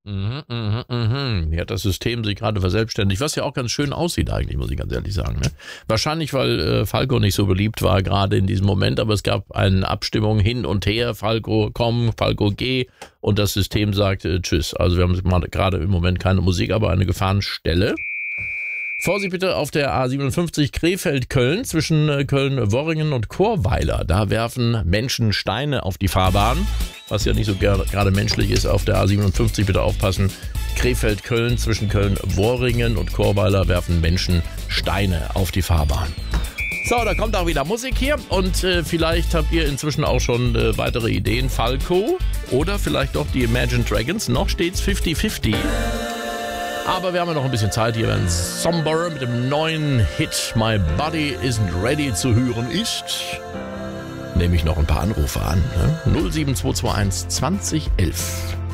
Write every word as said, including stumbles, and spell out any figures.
Mhm, mhm, mhm. Hier hat das System sich gerade verselbstständigt, was ja auch ganz schön aussieht eigentlich, muss ich ganz ehrlich sagen. Ne? Wahrscheinlich, weil äh, Falco nicht so beliebt war gerade in diesem Moment, aber es gab eine Abstimmung hin und her, Falco komm, Falco geh, und das System sagt äh, tschüss. Also wir haben mal gerade im Moment keine Musik, aber eine Gefahrenstelle. Vorsicht bitte auf der A siebenundfünfzig Krefeld-Köln zwischen äh, Köln-Worringen und Chorweiler. Da werfen Menschen Steine auf die Fahrbahn, was ja nicht so ger- gerade menschlich ist. Auf der A siebenundfünfzig bitte aufpassen. Krefeld-Köln zwischen Köln-Worringen und Chorweiler werfen Menschen Steine auf die Fahrbahn. So, da kommt auch wieder Musik hier und äh, vielleicht habt ihr inzwischen auch schon äh, weitere Ideen. Falco oder vielleicht doch die Imagine Dragons. Noch steht's fifty fifty. Aber wir haben ja noch ein bisschen Zeit hier, wenn Somber mit dem neuen Hit My Body Isn't Ready zu hören ist. Nehme ich noch ein paar Anrufe an. Ne? null sieben zwei zwei eins zwanzig elf.